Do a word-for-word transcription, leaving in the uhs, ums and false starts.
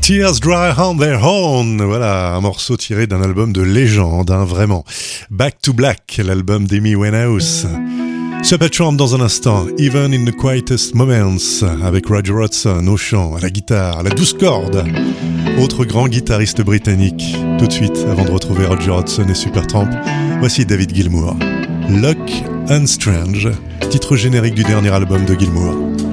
Tears Dry on Their Own, voilà, un morceau tiré d'un album de légende, hein, vraiment. Back to Black, l'album d'Amy Winehouse. Supertramp dans un instant, Even in the Quietest Moments, avec Roger Hodgson au chant, à la guitare, à la douze cordes. Autre grand guitariste britannique. Tout de suite, avant de retrouver Roger Hodgson et Supertramp, voici David Gilmour. Luck and Strange, titre générique du dernier album de Gilmour.